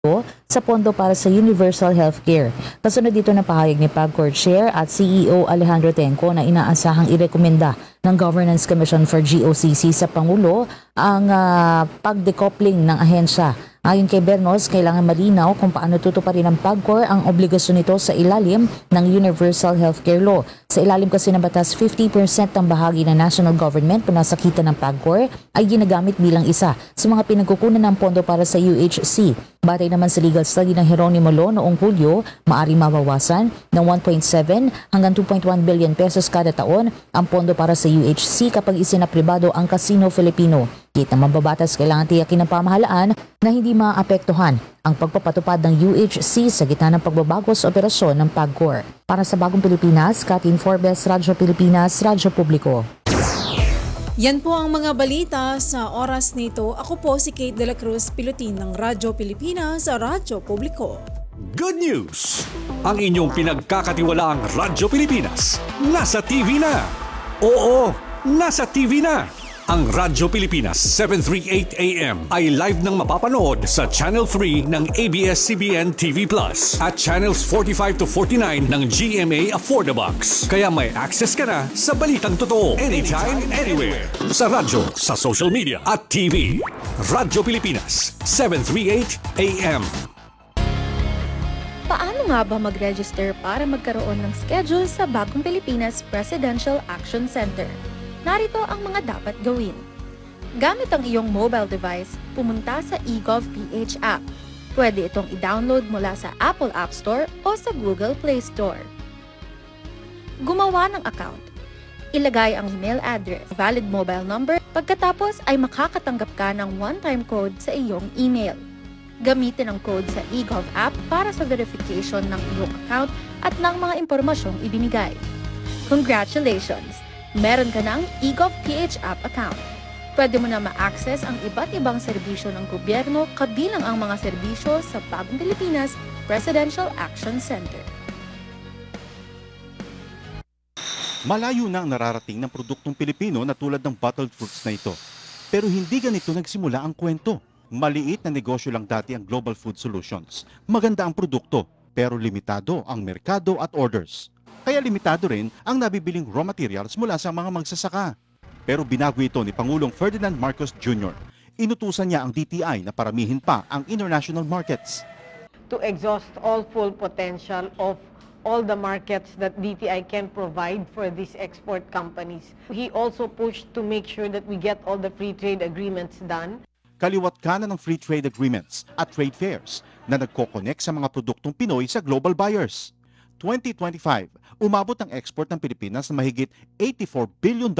sa pondo para sa Universal Healthcare. Kasunod dito na pahayag ni PAGCOR Chair at CEO Alejandro Tenco na inaasahang irekomenda ng Governance Commission for GOCC sa Pangulo ang pag-decoupling ng ahensya. Ayon kay Bernos, kailangan malinaw kung paano tutuparin ng PAGCOR ang obligasyon nito sa ilalim ng Universal Healthcare Law. Sa ilalim kasi ng batas, 50% ng bahagi ng national government kung nasa kita ng PAGCOR ay ginagamit bilang isa sa mga pinagkukunan ng pondo para sa UHC. Batay naman sa legal study ng Geronimo Law noong Hulyo, maaari mabawasan ng 1.7 hanggang 2.1 billion pesos kada taon ang pondo para sa UHC kapag isinapribado ang Casino Filipino. Kita mababatas, kailangan tiyakin ng pamahalaan na hindi maapektuhan ang pagpapatupad ng UHC sa gitna ng pagbabago sa operasyon ng PAGCOR. Para sa Bagong Pilipinas, Katin Forbes, Radyo Pilipinas, Radyo Publiko. Yan po ang mga balita sa oras nito. Ako po si Kate De La Cruz, pilotin ng Radyo Pilipinas sa Radyo Publiko. Good news! Ang inyong pinagkakatiwalaang Radyo Pilipinas nasa TV na! Oo, nasa TV na! Ang Radyo Pilipinas 738 AM ay live nang mapapanood sa Channel 3 ng ABS-CBN TV Plus at Channels 45 to 49 ng GMA Affordabox. Kaya may access ka na sa balitang totoo anytime, anywhere. Sa radyo, sa social media at TV. Radyo Pilipinas 738 AM. Paano nga ba mag-register para magkaroon ng schedule sa Bagong Pilipinas Presidential Action Center? Narito ang mga dapat gawin. Gamit ang iyong mobile device, pumunta sa eGovPH app. Pwede itong i-download mula sa Apple App Store o sa Google Play Store. Gumawa ng account. Ilagay ang email address, valid mobile number, pagkatapos ay makakatanggap ka ng one-time code sa iyong email. Gamitin ang code sa eGov app para sa verification ng iyong account at ng mga impormasyong ibinigay. Congratulations! Meron ka ng eGovPH app account. Pwede mo na ma-access ang iba't ibang serbisyo ng gobyerno kabilang ang mga serbisyo sa Bagong Pilipinas Presidential Action Center. Malayo na ang nararating ng produktong Pilipino na tulad ng bottled fruits na ito. Pero hindi ganito nagsimula ang kwento. Maliit na negosyo lang dati ang Global Food Solutions. Maganda ang produkto, pero limitado ang merkado at orders. Kaya limitado rin ang nabibiling raw materials mula sa mga magsasaka. Pero binago ito ni Pangulong Ferdinand Marcos Jr. Inutusan niya ang DTI na paramihin pa ang international markets. To exhaust all full potential of all the markets that DTI can provide for these export companies. He also pushed to make sure that we get all the free trade agreements done. Kaliwat kanan ng free trade agreements at trade fairs na nagko-connect sa mga produktong Pinoy sa global buyers. 2025, umabot ang export ng Pilipinas na mahigit $84 billion.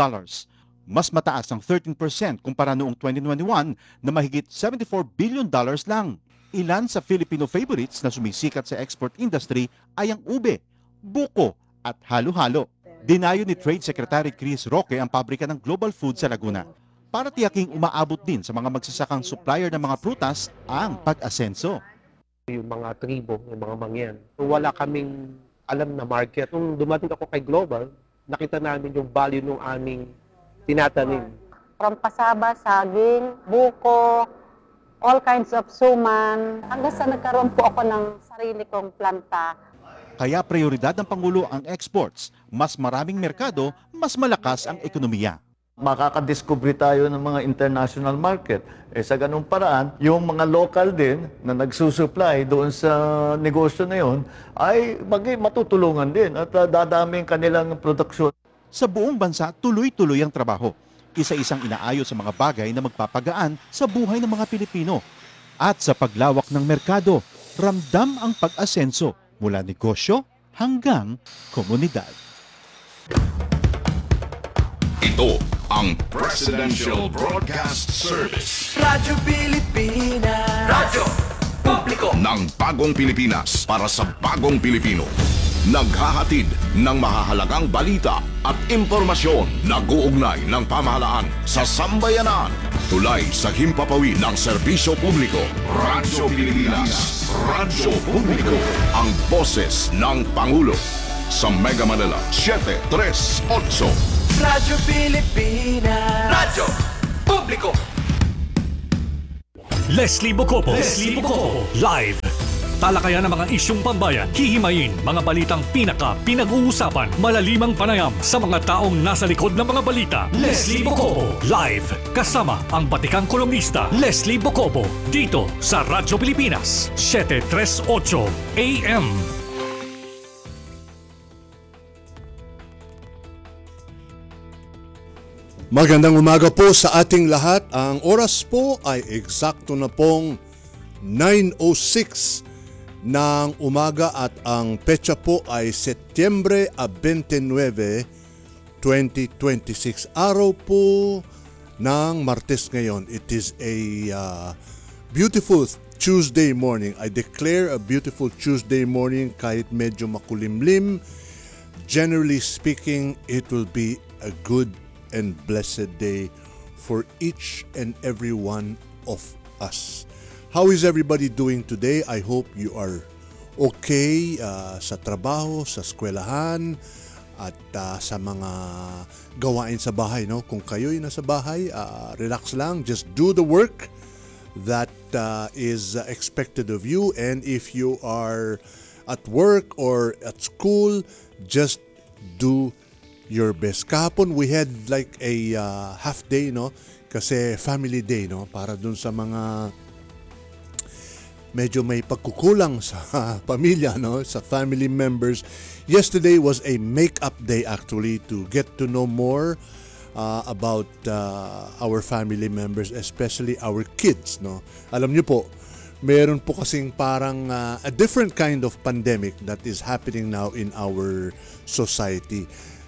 Mas mataas ng 13% kumpara noong 2021 na mahigit $74 billion lang. Ilan sa Filipino favorites na sumisikat sa export industry ay ang ube, buko at halo-halo. Dinayo ni Trade Secretary Chris Roque ang pabrika ng Global Food sa Laguna para tiyaking umaabot din sa mga magsasakang supplier ng mga prutas ang pag-asenso. Yung mga tribo, yung mga mangyan, wala kaming alam na market. Nung dumating ako kay Global, nakita namin yung value ng aming tinatanim. From pasaba, saging, buko, all kinds of suman. Hanggang sa nagkaroon po ako ng sarili kong planta. Kaya prioridad ng Pangulo ang exports. Mas maraming merkado, mas malakas ang ekonomiya. Makakadiscover tayo ng mga international market. Sa ganung paraan, yung mga local din na nagsusupply doon sa negosyo na yon ay matutulungan din at dadami ang kanilang produksyon. Sa buong bansa, tuloy-tuloy ang trabaho. Isa-isang inaayos sa mga bagay na magpapagaan sa buhay ng mga Pilipino. At sa paglawak ng merkado, ramdam ang pag-asenso mula negosyo hanggang komunidad. Ito ang Presidential Broadcast Service. Radyo Pilipinas. Radyo Publiko ng Bagong Pilipinas para sa Bagong Pilipino. Naghahatid ng mahahalagang balita at impormasyon na guugnay ng pamahalaan sa sambayanan. Tulay sa himpapawid ng serbisyo publiko. Radyo Pilipinas. Radyo Publiko. Ang boses ng Pangulo. Sa Mega Manila, 738. Radyo Pilipinas. Radyo Publiko. Leslie Bocopo. Live. Talakayan ng mga isyong pambayan, hihimayin mga balitang pinag-uusapan, malalimang panayam sa mga taong nasa likod ng mga balita. Leslie Bocopo. Live. Kasama ang batikang kolumnista Leslie Bocopo. Dito sa Radyo Pilipinas, 738 AM. Magandang umaga po sa ating lahat. Ang oras po ay eksakto na pong 9:06 ng umaga at ang petsa po ay Setyembre 29, 2026. Araw po ng Martes ngayon. It is a beautiful Tuesday morning. I declare a beautiful Tuesday morning kahit medyo makulimlim. Generally speaking, it will be a good and blessed day for each and every one of us. How is everybody doing today? I hope you are okay sa trabaho, sa eskwelahan, at sa mga gawain sa bahay. No? Kung kayo'y nasa bahay, relax lang. Just do the work that is expected of you. And if you are at work or at school, just do your best. Kahapon we had like a half day, no? Kasi family day, no? Para dun sa mga medyo may pagkukulang sa pamilya, no? Sa family members. Yesterday was a make-up day actually to get to know more about our family members, especially our kids, no? Alam niyo po, meron po kasing parang a different kind of pandemic that is happening now in our society.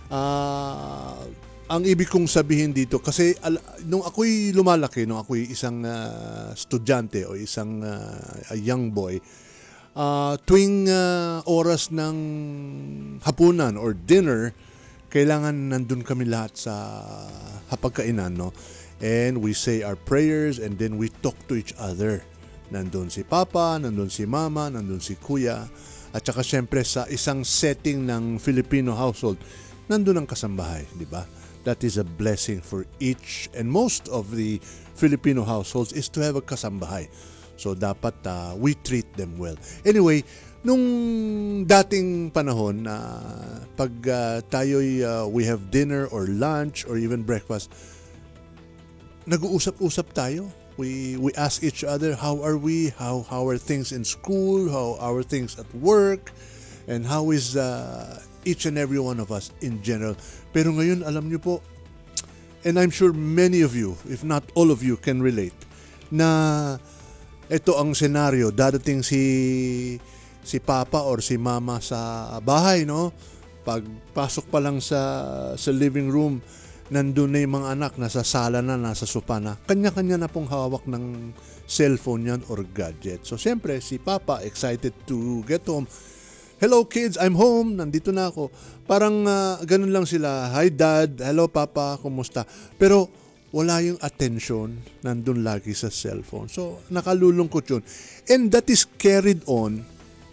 Ang ibig kong sabihin dito, kasi nung ako'y lumalaki, nung ako'y isang estudyante o isang young boy, tuwing oras ng hapunan or dinner, kailangan nandun kami lahat sa hapagkainan, no? And we say our prayers and then we talk to each other. Nandun si Papa, nandun si Mama, nandun si Kuya, at saka syempre sa isang setting ng Filipino household, nandun ang kasambahay, di ba? That is a blessing for each and most of the Filipino households is to have a kasambahay. So dapat we treat them well. Anyway, nung dating panahon na pag tayo'y we have dinner or lunch or even breakfast, nag-uusap-usap tayo. We ask each other, how are we? How are things in school? How are things at work? And how is each and every one of us in general. Pero ngayon, alam niyo po, and I'm sure many of you, if not all of you, can relate, na ito ang senaryo, dadating si Papa or si Mama sa bahay, no? Pagpasok pa lang sa living room, nandun na yung mga anak, nasa sala na, nasa sopa na, kanya-kanya na pong hawak ng cellphone yan or gadget. So, siyempre, si Papa, excited to get home. Hello kids, I'm home, nandito na ako. Parang ganun lang sila, hi dad, hello papa, kumusta? Pero wala yung attention, nandun lagi sa cellphone. So nakalulungkot yun. And that is carried on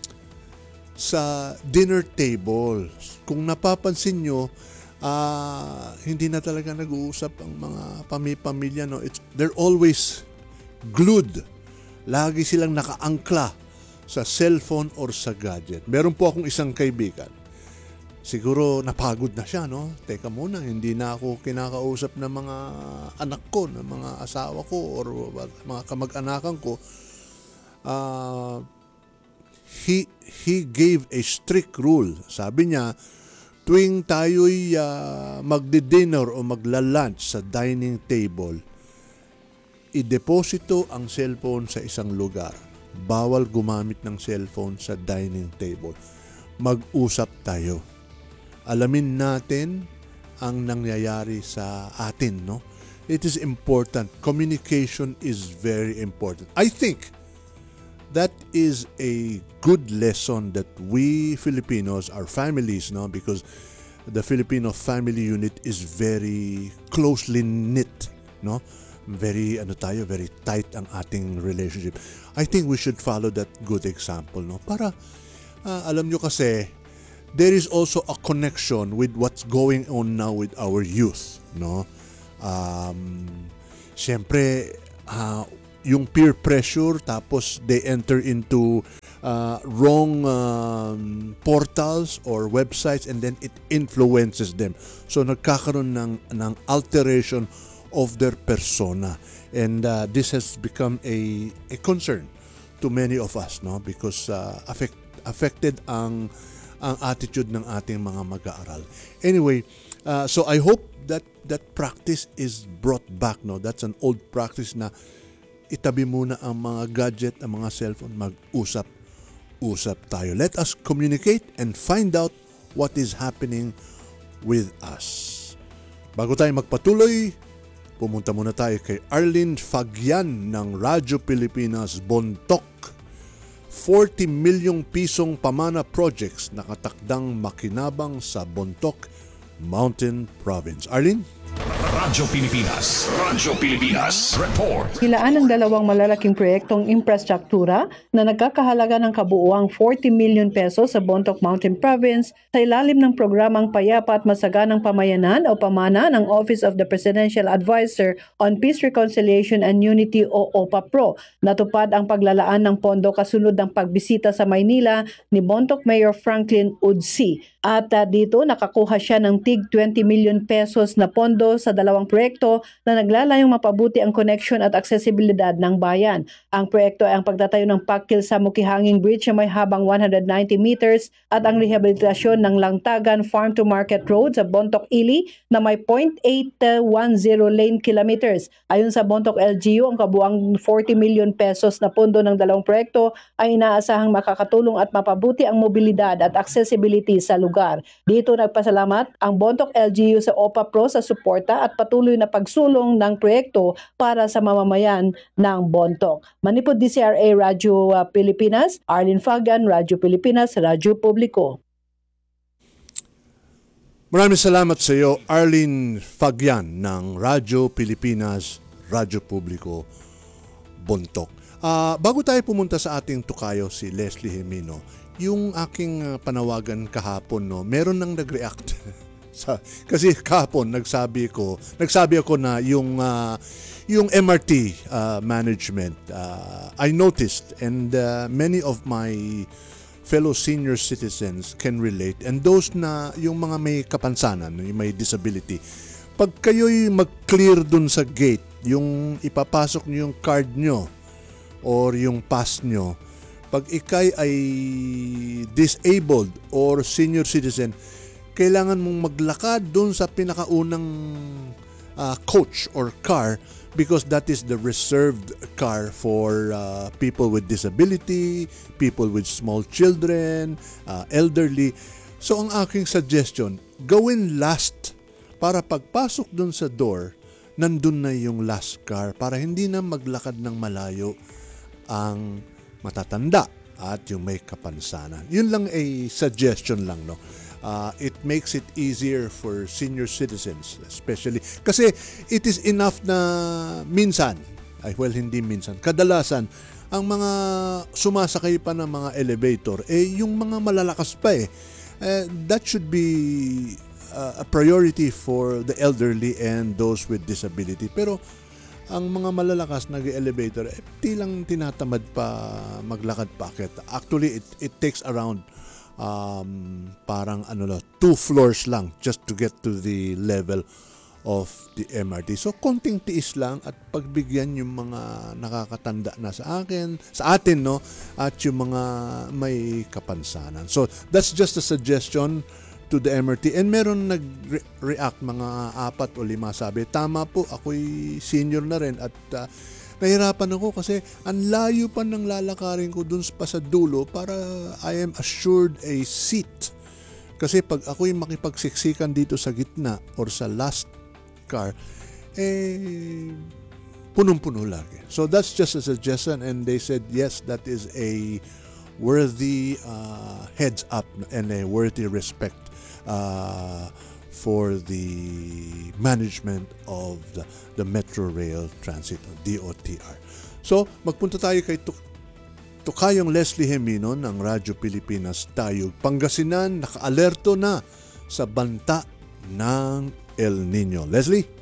sa dinner table. Kung napapansin nyo, hindi na talaga nag-uusap ang mga pamilya. No? They're always glued. Lagi silang nakaangkla sa cellphone or sa gadget. Meron po akong isang kaibigan. Siguro napagod na siya, no? Teka muna, hindi na ako kinakausap ng mga anak ko, ng mga asawa ko, or mga kamag-anakan ko. He gave a strict rule. Sabi niya, tuwing tayo'y magdi-dinner o magla-lunch sa dining table, ideposito ang cellphone sa isang lugar. Bawal gumamit ng cellphone sa dining table. Mag-usap tayo. Alamin natin ang nangyayari sa atin, no? It is important. Communication is very important. I think that is a good lesson that we Filipinos, our families, no? Because the Filipino family unit is very closely knit, no? Very tight ang ating relationship. I think we should follow that good example, no? Para alam nyo kasi there is also a connection with what's going on now with our youth, no? Siyempre yung peer pressure, tapos they enter into wrong portals or websites, and then it influences them. So nagkakaroon ng alteration of their persona, and this has become a concern to many of us, no, because affected ang attitude ng ating mga mag-aaral. Anyway, so I hope that practice is brought back, no. That's an old practice na itabi muna ang mga gadget, ang mga cellphone, mag-usap tayo. Let us communicate and find out what is happening with us. Bago tayo magpatuloy, pumunta muna tayo kay Arlene Fagian ng Radyo Pilipinas Bontoc. 40 milyong pisong pamana projects nakatakdang makinabang sa Bontoc Mountain Province. Arlene? Radyo Pilipinas Report. Hilaan ng dalawang malalaking proyektong infrastruktura na nagkakahalaga ng kabuuang 40 million pesos sa Bontoc Mountain Province sa ilalim ng programang Payapa at Masaganang Pamayanan o PAMANA ng Office of the Presidential Advisor on Peace, Reconciliation and Unity o OPA-PRO. Natupad ang paglalaan ng pondo kasunod ng pagbisita sa Maynila ni Bontoc Mayor Franklin Udsi. At dito nakakuha siya ng tig 20 million pesos na pondo sa dalawang proyekto na naglalayong mapabuti ang connection at aksesibilidad ng bayan. Ang proyekto ay ang pagtatayo ng Pakil sa Mukihanging Bridge na may habang 190 meters at ang rehabilitasyon ng Langtagan Farm to Market Road sa Bontoc Ili na may 0.810 lane kilometers. Ayon sa Bontoc LGU, ang kabuang 40 million pesos na pondo ng dalawang proyekto ay inaasahang makakatulong at mapabuti ang mobilidad at accessibility sa lugar. Dito nagpasalamat ang Bontoc LGU sa OPA-PRO sa suporta at patuloy na pagsulong ng proyekto para sa mamamayan ng Bontoc. Manipod DCRA Radyo Pilipinas, Arlene Fagan, Radyo Pilipinas, Radyo Publiko. Maraming salamat sa iyo, Arlene Fagian ng Radyo Pilipinas, Radyo Publiko, Bontoc. Bago tayo pumunta sa ating tukayo, si Leslie Jimeno, yung aking panawagan kahapon, no, meron nang nag-react. Kasi kahapon nagsabi ako na yung MRT management, I noticed, and many of my fellow senior citizens can relate, and those na yung mga may kapansanan, yung may disability, pag kayo'y mag-clear dun sa gate, yung ipapasok nyo yung card nyo or yung pass nyo, pag ikay ay disabled or senior citizen, kailangan mong maglakad doon sa pinakaunang coach or car, because that is the reserved car for people with disability, people with small children, elderly. So ang aking suggestion, gawin last para pagpasok doon sa door, nandun na yung last car para hindi na maglakad ng malayo ang matatanda at yung may kapansanan. Yun lang ay suggestion lang, no. It makes it easier for senior citizens, especially kasi it is enough na kadalasan ang mga sumasakay pa ng mga elevator, yung mga malalakas pa that should be a priority for the elderly and those with disability. Pero ang mga malalakas nag-elevator, tilang tinatamad pa maglakad packet. Actually, it takes around parang 2 floors lang just to get to the level of the MRT. So konting tiis lang at pagbigyan yung mga nakakatanda na sa atin, no, at yung mga may kapansanan. So that's just a suggestion to the MRT, and meron nag-react mga 4 o 5, sabi, tama po, ako'y senior na rin at nahirapan ako kasi ang layo pa ng lalakarin ko dun pa sa dulo para I am assured a seat. Kasi pag ako'y makipagsiksikan dito sa gitna or sa last car, punong-puno lagi. So that's just a suggestion, and they said yes, that is a worthy heads up and a worthy respect for the management of the Metro Rail Transit, DOTR. So, magpunta tayo kay Tukayong Leslie Jimeno ng Radyo Pilipinas Tayog, Pangasinan, naka-alerto na sa banta ng El Nino. Leslie?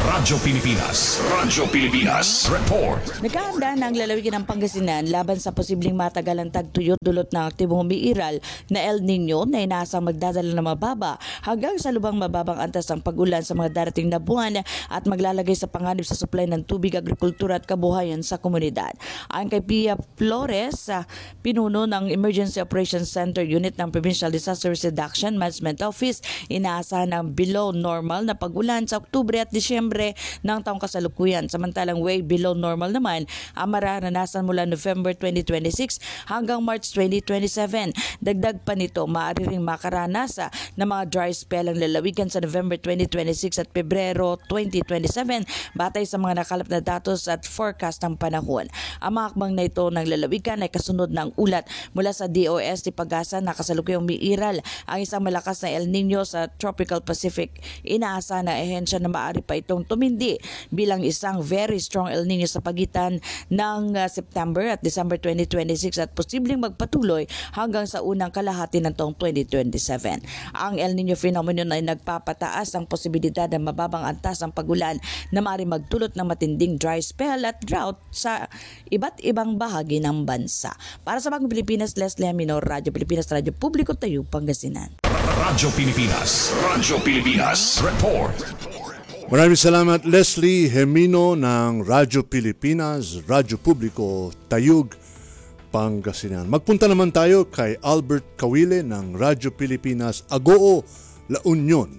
Radyo Pilipinas. Radyo Pilipinas. Report. Nagahanda na ang lalawigan ng Pangasinan laban sa posibleng matagalang tagtuyot dulot ng aktibong umiiral na El Nino na inaasang magdadala ng mababa hanggang sa lubang mababang antas ng pag-ulan sa mga darating na buwan at maglalagay sa panganib sa supply ng tubig, agrikultura at kabuhayan sa komunidad. Ang kay Pia Flores, pinuno ng Emergency Operations Center Unit ng Provincial Disaster Reduction Management Office, inaasahan ang below normal na pag-ulan sa Oktubre at Disyembre ng taong kasalukuyan. Samantalang way below normal naman ang mararanasan mula November 2026 hanggang March 2027. Dagdag pa nito, maaari ring makaranas ng mga dry spell ang lalawigan sa November 2026 at Pebrero 2027 batay sa mga nakalap na datos at forecast ng panahon. Ang mga akbang na ito ng lalawigan ay kasunod ng ulat mula sa DOST Pag-asa na kasalukuyang umiiral ang isang malakas na El Nino sa Tropical Pacific. Inaasahan ng ehensya na maaari pa itong tumindi bilang isang very strong El Nino sa pagitan ng September at December 2026 at posibleng magpatuloy hanggang sa unang kalahati ng taong 2027. Ang El Nino phenomenon ay nagpapataas ang posibilidad ng mababang antas ng pag-ulan na maaaring magdulot ng matinding dry spell at drought sa iba't ibang bahagi ng bansa. Para sa Bagong Pilipinas, Leslie Aminor, Radyo Pilipinas, Radyo Publiko, Tayo, Pangasinan. Radyo Pilipinas. Radyo Pilipinas. Report. Maraming salamat Leslie Hemino ng Radyo Pilipinas, Radyo Publiko, Tayug, Pangasinan. Magpunta naman tayo kay Albert Kawile ng Radyo Pilipinas, Agoo, La Union.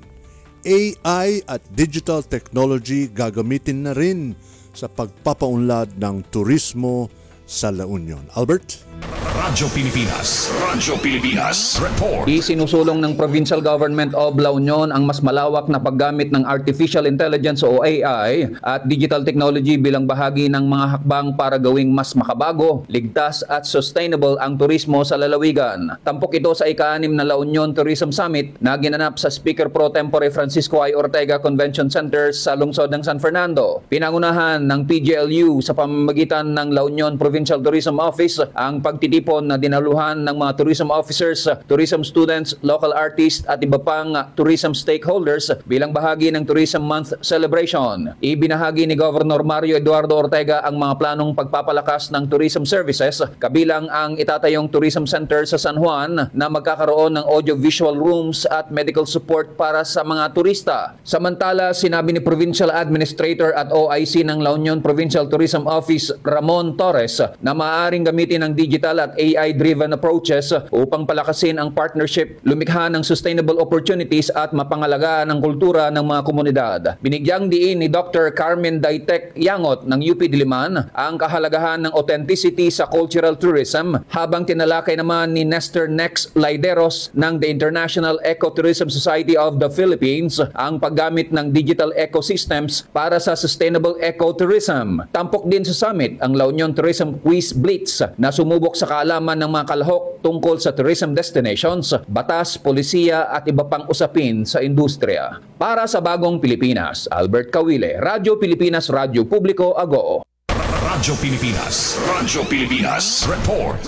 AI at digital technology gagamitin na rin sa pagpapaunlad ng turismo sa La Union. Albert? Radyo Pilipinas. Radyo Pilipinas. Report. Isinusulong ng Provincial Government of La Union ang mas malawak na paggamit ng Artificial Intelligence o AI at digital technology bilang bahagi ng mga hakbang para gawing mas makabago, ligtas at sustainable ang turismo sa lalawigan. Tampok ito sa ika-6 na La Union Tourism Summit na ginanap sa Speaker Pro Tempore Francisco I. Ortega Convention Center sa lungsod ng San Fernando. Pinangunahan ng PGLU sa pamamagitan ng La Union Provincial Tourism Office ang pagtitipon na dinaluhan ng mga tourism officers, tourism students, local artists at iba pang tourism stakeholders bilang bahagi ng Tourism Month celebration. Ibinahagi ni Governor Mario Eduardo Ortega ang mga planong pagpapalakas ng tourism services kabilang ang itatayong tourism center sa San Juan na magkakaroon ng audio-visual rooms at medical support para sa mga turista. Samantala, sinabi ni Provincial Administrator at OIC ng La Union Provincial Tourism Office Ramon Torres na maaaring gamitin ng digital at AI-driven approaches upang palakasin ang partnership, lumikha ng sustainable opportunities at mapangalagaan ang kultura ng mga komunidad. Binigyang diin ni Dr. Carmen Daitek Yangot ng UP Diliman ang kahalagahan ng authenticity sa cultural tourism habang tinalakay naman ni Nestor Nex Laideros ng The International Ecotourism Society of the Philippines ang paggamit ng digital ecosystems para sa sustainable ecotourism. Tampok din sa summit ang La Union Tourism Quiz Blitz na sumubok sa kaalaman ng mga kalahok tungkol sa tourism destinations, batas, polisiya at iba pang usapin sa industriya. Para sa Bagong Pilipinas, Albert Kawile, Radyo Pilipinas, Radyo Publiko, Agoo. Radyo Pilipinas. Radyo Pilipinas. Report.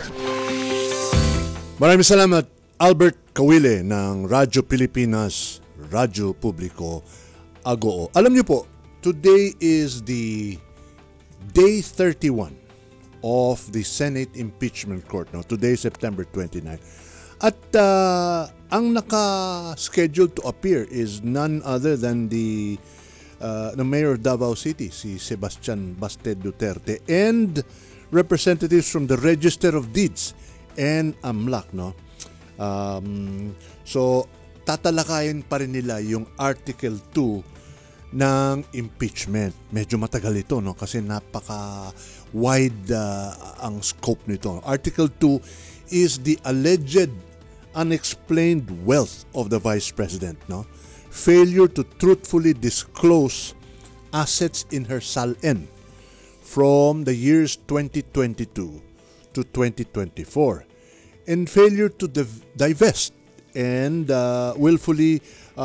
Maraming salamat Albert Kawile ng Radyo Pilipinas, Radyo Publiko, Agoo. Alam niyo po, today is the day 31 of the Senate Impeachment Court. No? Today, September 29. At ang naka-scheduled to appear is none other than the Mayor of Davao City, si Sebastian Basted Duterte, and representatives from the Register of Deeds and AMLAC. No? So, tatalakayin pa rin nila yung Article 2 ng impeachment. Medyo matagal ito, no? Kasi napaka-wide ang scope nito. Article 2 is the alleged unexplained wealth of the Vice President. No? Failure to truthfully disclose assets in her SALN from the years 2022 to 2024. And failure to divest and willfully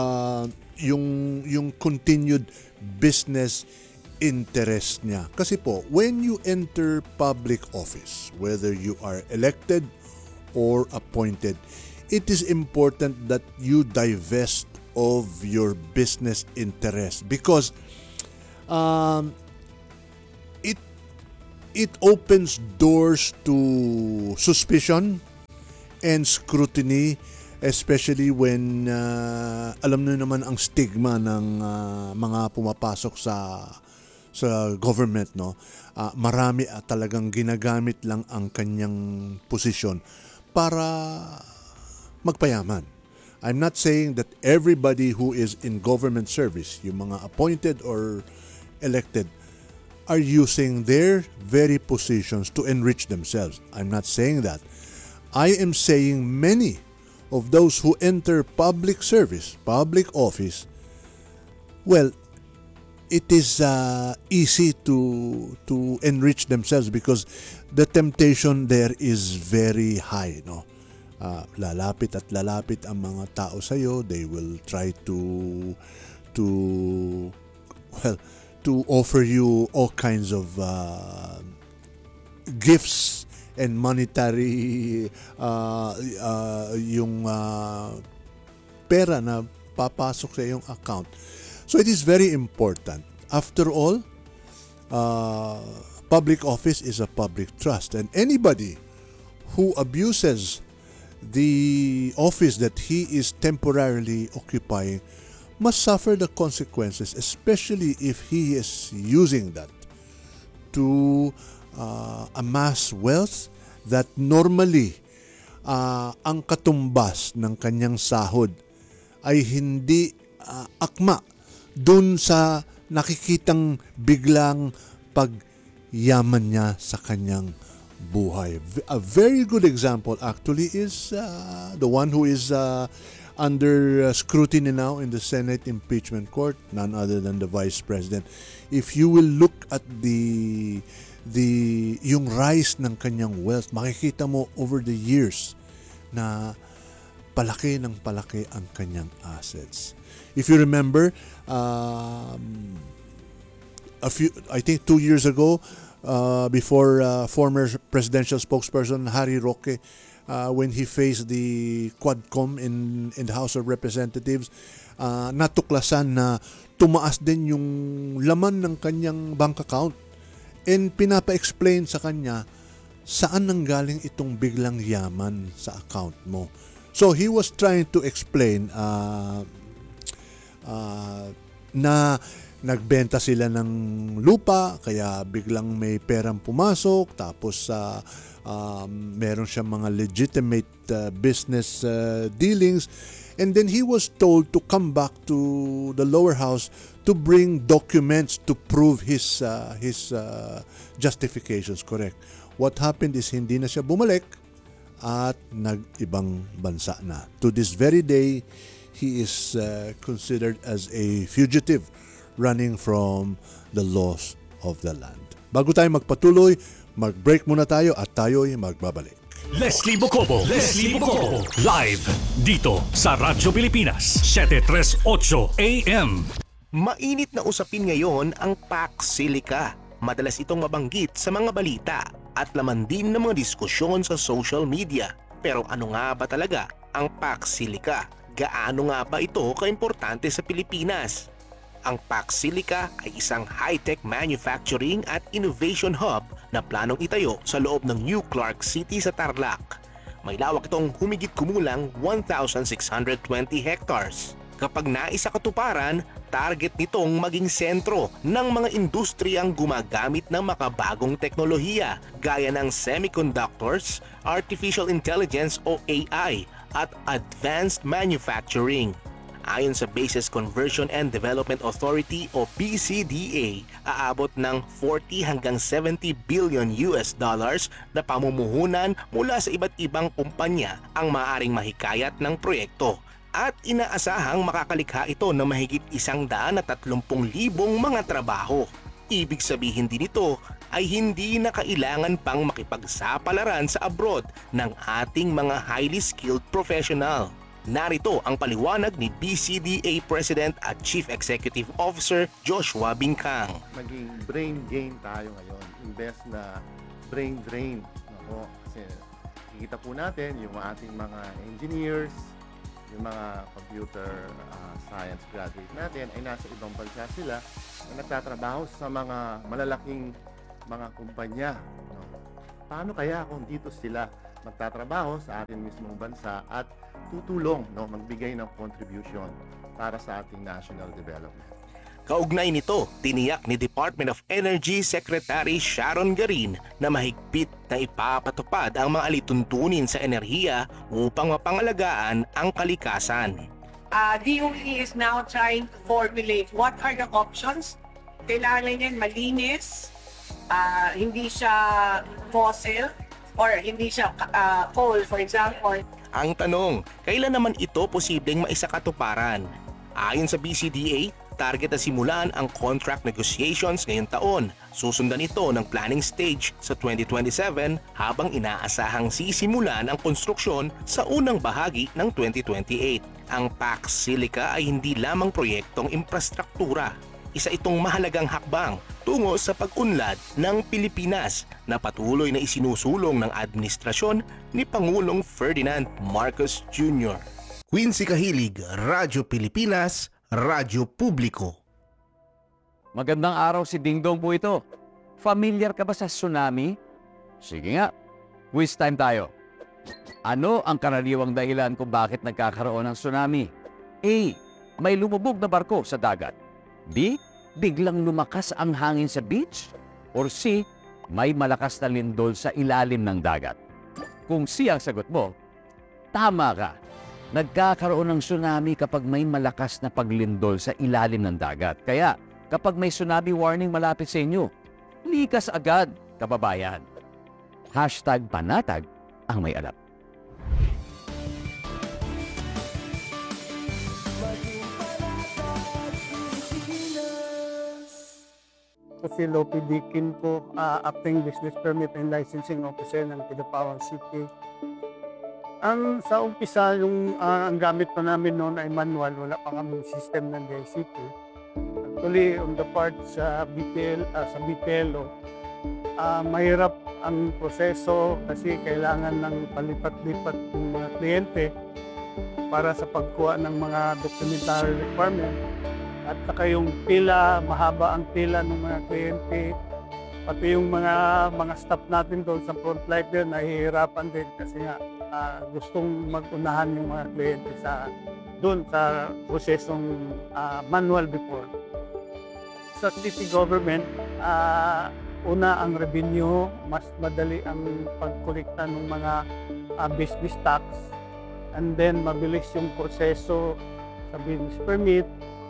yung continued business interest niya. Kasi po, when you enter public office, whether you are elected or appointed, it is important that you divest of your business interest because it opens doors to suspicion and scrutiny, especially when alam nyo naman ang stigma ng mga pumapasok sa government, no? Marami at talagang ginagamit lang ang kanyang posisyon para magpayaman. I'm not saying that everybody who is in government service, yung mga appointed or elected, are using their very positions to enrich themselves. I'm not saying that. I am saying many of those who enter public service, public office, well, it is easy to enrich themselves because the temptation there is very high, no? Lalapit at lalapit ang mga tao sa iyo. They will try to offer you all kinds of gifts and monetary yung pera na papasok sa iyong account. So it is very important. After all, public office is a public trust, and anybody who abuses the office that he is temporarily occupying must suffer the consequences, especially if he is using that to amass wealth that normally ang katumbas ng kanyang sahod ay hindi akma dun sa nakikitang biglang pagyaman niya sa kanyang buhay. A very good example actually is the one who is under scrutiny now in the Senate impeachment court, none other than the Vice President. If you will look at yung rise ng kanyang wealth, makikita mo over the years na palaki ng palaki ang kanyang assets. If you remember, I think 2 years ago, before former presidential spokesperson Harry Roque, when he faced the Quadcom in the House of Representatives, natuklasan na tumaas din yung laman ng kanyang bank account, and pinapa-explain sa kanya saan nanggaling itong biglang yaman sa account mo. So he was trying to explain na nagbenta sila ng lupa, kaya biglang may perang pumasok, tapos meron siyang mga legitimate business dealings, and then he was told to come back to the lower house to bring documents to prove his justifications. Correct. What happened is hindi na siya bumalik at nag-ibang bansa na. To this very day, he is considered as a fugitive running from the laws of the land. Bago tayo magpatuloy, mag-break muna tayo at tayo'y magbabalik. Leslie Bocobo, live dito sa Radyo Pilipinas, 738 AM. Mainit na usapin ngayon ang Pax Silica. Madalas itong mabanggit sa mga balita at laman din ng mga diskusyon sa social media. Pero ano nga ba talaga ang Pax Silica? Gaano nga ba ito kaimportante sa Pilipinas? Ang Pax Silica ay isang high-tech manufacturing at innovation hub na planong itayo sa loob ng New Clark City sa Tarlac. May lawak itong humigit kumulang 1,620 hectares. Kapag naisa katuparan, target nitong maging sentro ng mga industriyang gumagamit ng makabagong teknolohiya gaya ng semiconductors, artificial intelligence o AI at advanced manufacturing. Ayon sa Bases Conversion and Development Authority o BCDA, aabot ng 40 hanggang 70 billion US dollars na pamumuhunan mula sa iba't ibang kumpanya ang maaaring mahikayat ng proyekto. At inaasahang makakalikha ito ng mahigit 130,000 mga trabaho. Ibig sabihin din ito ay hindi na kailangan pang makipagsapalaran sa abroad ng ating mga highly skilled professional. Narito ang paliwanag ni BCDA President at Chief Executive Officer Joshua Bingkang. Maging brain gain tayo ngayon, imbes na brain drain. Kasi kikita po natin yung ating mga engineers, yung mga computer science graduate natin ay nasa ibang bansa sila na nagtatrabaho sa mga malalaking mga kumpanya. No? Paano kaya kung dito sila magtatrabaho sa ating mismong bansa at tutulong, no, magbigay ng contribution para sa ating national development? Kaugnay nito, tiniyak ni Department of Energy Secretary Sharon Garin na mahigpit na ipapatupad ang mga alituntunin sa enerhiya upang mapangalagaan ang kalikasan. DOE is now trying to formulate what are the options. Kailangan yan malinis, hindi siya fossil, or hindi siya coal, for example. Ang tanong, kailan naman ito posibleng maisakatuparan? Ayon sa BCDA, target na simulan ang contract negotiations ngayong taon. Susundan ito ng planning stage sa 2027 habang inaasahang sisimulan ang konstruksyon sa unang bahagi ng 2028. Ang Pax Silica ay hindi lamang proyektong infrastruktura. Isa itong mahalagang hakbang tungo sa pag-unlad ng Pilipinas na patuloy na isinusulong ng administrasyon ni Pangulong Ferdinand Marcos Jr. Quincy Kahilig, Radyo Pilipinas, Radyo Publiko. Magandang araw, si Dingdong po ito. Familiar ka ba sa tsunami? Sige nga, quiz time tayo. Ano ang karaniwang dahilan kung bakit nagkakaroon ng tsunami? A. May lumubog na barko sa dagat. B. Biglang lumakas ang hangin sa beach. Or C. May malakas na lindol sa ilalim ng dagat. Kung C ang sagot mo, tama ka. Nagkakaroon ng tsunami kapag may malakas na paglindol sa ilalim ng dagat. Kaya, kapag may tsunami warning malapit sa inyo, likas agad, kababayan. #panatag ang may alam. Si Lopi Dikin po, acting business permit and licensing officer ng Kidapawan City. Ang sa umpisa, ang gamit pa namin noon ay manual, wala pa kami system ng DICT. Actually, on the part sa BPLO, mahirap ang proseso kasi kailangan ng palipat-lipat ng mga kliyente para sa pagkuha ng mga documentary requirement. At saka yung pila, mahaba ang pila ng mga kliyente. Pati yung mga staff natin doon sa front line din, nahihirapan din kasi nga gustong mag-unahan yung mga kliyente doon sa prosesong manual before. Sa city government, una ang revenue, mas madali ang pagkolekta ng mga business tax, and then mabilis yung proseso sa business permit,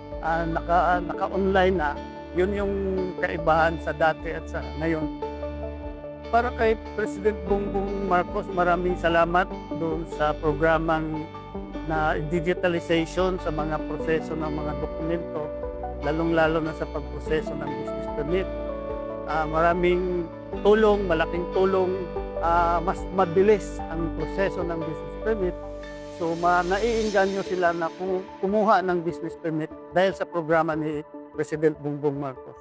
naka-online na. Yun yung kaibahan sa dati at sa ngayon. Para kay President Bongbong Marcos, maraming salamat doon sa programang na digitalization sa mga proseso ng mga dokumento, lalong-lalo na sa pagproseso ng business permit. Maraming tulong, malaking tulong, mas mabilis ang proseso ng business permit. So naiinganyo sila na kumuha ng business permit dahil sa programa ni President Bongbong Marcos.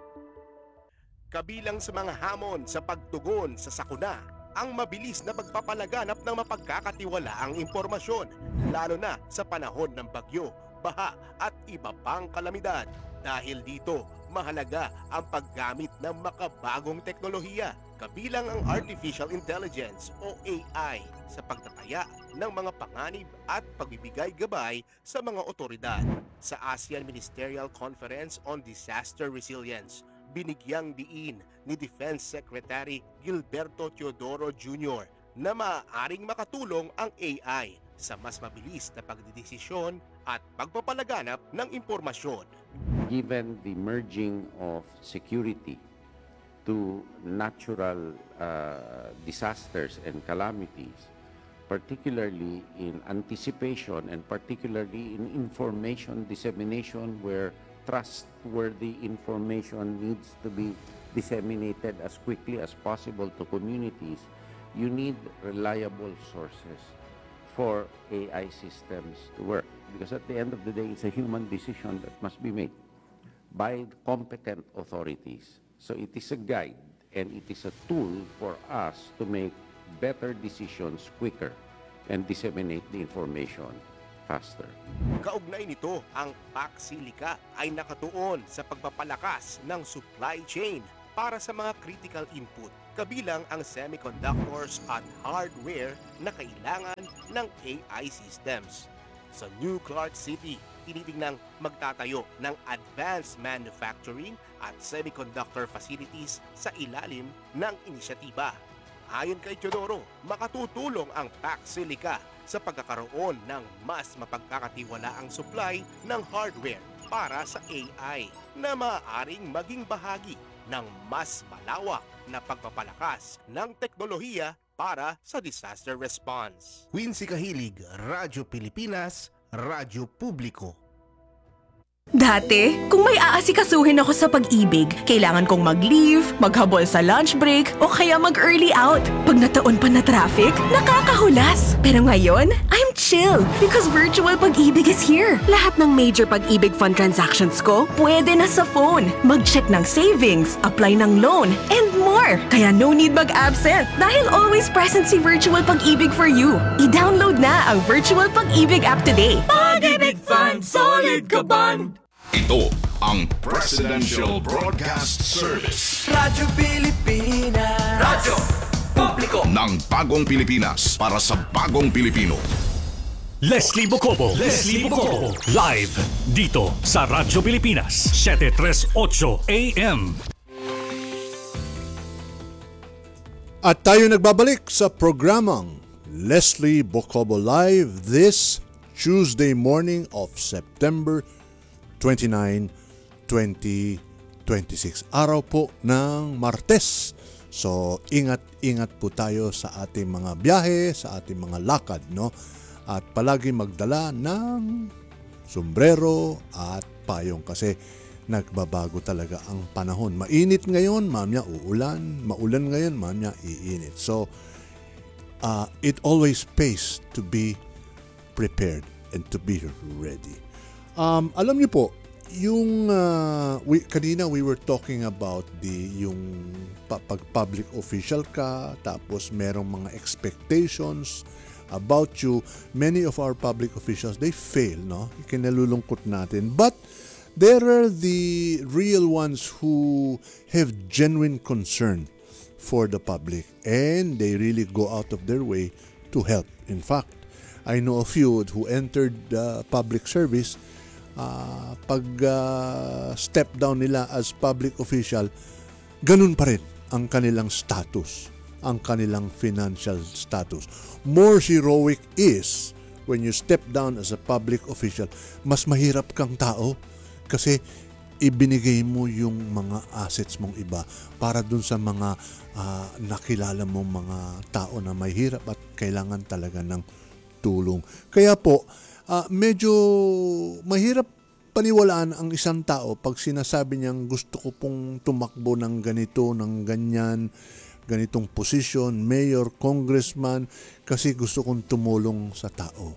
Kabilang sa mga hamon sa pagtugon sa sakuna, ang mabilis na pagpapalaganap ng mapagkakatiwalaang impormasyon, lalo na sa panahon ng bagyo, baha at iba pang kalamidad. Dahil dito, mahalaga ang paggamit ng makabagong teknolohiya, kabilang ang Artificial Intelligence o AI sa pagtataya ng mga panganib at pagbibigay gabay sa mga otoridad. Sa ASEAN Ministerial Conference on Disaster Resilience, binigyang diin ni Defense Secretary Gilberto Teodoro Jr. na maaaring makatulong ang AI sa mas mabilis na pagdidesisyon at pagpapalaganap ng impormasyon. Given the merging of security to natural disasters and calamities, particularly in anticipation and particularly in information dissemination where trustworthy information needs to be disseminated as quickly as possible to communities, you need reliable sources for AI systems to work. Because at the end of the day, it's a human decision that must be made by competent authorities. So it is a guide and it is a tool for us to make better decisions quicker and disseminate the information faster. Kaugnay nito, ang PAC Silica ay nakatuon sa pagpapalakas ng supply chain para sa mga critical input, kabilang ang semiconductors at hardware na kailangan ng AI systems. Sa New Clark City, tinitingnang magtatayo ng advanced manufacturing at semiconductor facilities sa ilalim ng inisyatiba. Ayon kay Teodoro, makatutulong ang PAC Silica sa pagkakaroon ng mas mapagkakatiwalaang supply ng hardware para sa AI na maaaring maging bahagi ng mas malawak na pagpapalakas ng teknolohiya para sa disaster response. Quincy Kahilig, Radyo Pilipinas, Radyo Publiko. Dati, kung may aasikasuhin ako sa pag-ibig, kailangan kong mag-leave, maghabol sa lunch break, o kaya mag-early out. Pag nataon pa na traffic, nakakahulas. Pero ngayon, I'm chill because virtual pag-ibig is here. Lahat ng major pag-ibig fund transactions ko, pwede na sa phone. Mag-check ng savings, apply ng loan, and more. Kaya no need mag-absent dahil always present si Virtual Pag-ibig for you. I-download na ang Virtual Pag-ibig app today. Pag-ibig Fund, solid ka band! Ito ang Presidential Broadcast Service. Radyo Pilipinas. Radyo Publiko. Ng bagong Pilipinas para sa bagong Pilipino. Leslie Bocobo. Live dito sa Radyo Pilipinas 738 AM. At tayo nagbabalik sa programang Leslie Bocobo Live this Tuesday morning of September 29, 2026. Araw po ng Martes. So, ingat-ingat po tayo sa ating mga biyahe, sa ating mga lakad, no? At palagi magdala ng sombrero at payong kasi nagbabago talaga ang panahon. Mainit ngayon, mamaya uulan. Maulan ngayon, mamaya iinit. So, it always pays to be prepared and to be ready. Alam niyo po, yung kanina we were talking about yung pag public official ka, tapos merong mga expectations about you. Many of our public officials, they fail, no? Ikinalulungkot natin. But there are the real ones who have genuine concern for the public and they really go out of their way to help. In fact, I know a few who entered public service. Pag step down nila as public official, ganun pa rin ang kanilang status, ang kanilang financial status. More heroic is when you step down as a public official, mas mahirap kang tao kasi ibinigay mo yung mga assets mong iba para dun sa mga nakilala mong mga tao na may hirap at kailangan talaga ng tulong. Kaya po, medyo mahirap paniwalaan ang isang tao pag sinasabi niyang gusto ko pong tumakbo ng ganito, ng ganyan, ganitong posisyon, mayor, congressman, kasi gusto kong tumulong sa tao.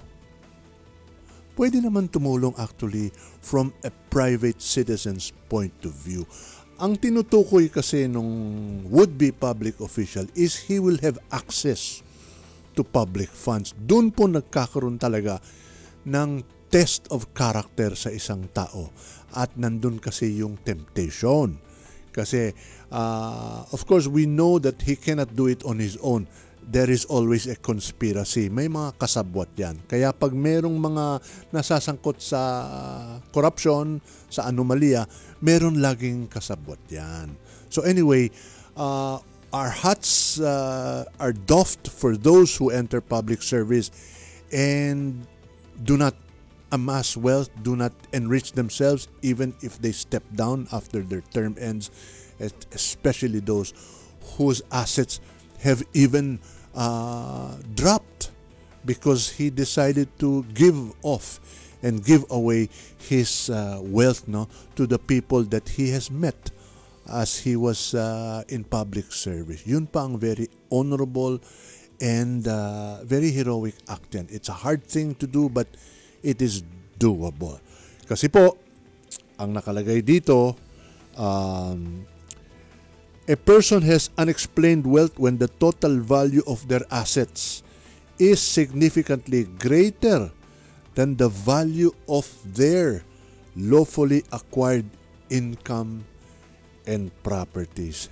Pwede naman tumulong actually from a private citizen's point of view. Ang tinutukoy kasi nung would-be public official is he will have access to public funds. Doon po nagkakaroon talaga ng test of character sa isang tao. At nandun kasi yung temptation. Kasi, of course, we know that he cannot do it on his own. There is always a conspiracy. May mga kasabwat yan. Kaya pag merong mga nasasangkot sa corruption, sa anomalya, meron laging kasabwat yan. So anyway, our hats are doffed for those who enter public service and do not amass wealth, do not enrich themselves even if they step down after their term ends, especially those whose assets have even dropped because he decided to give off and give away his wealth, no, to the people that he has met as he was in public service. Yun pa ang very honorable and very heroic act yan. It's a hard thing to do but it is doable. Kasi po, ang nakalagay dito, a person has unexplained wealth when the total value of their assets is significantly greater than the value of their lawfully acquired income and properties.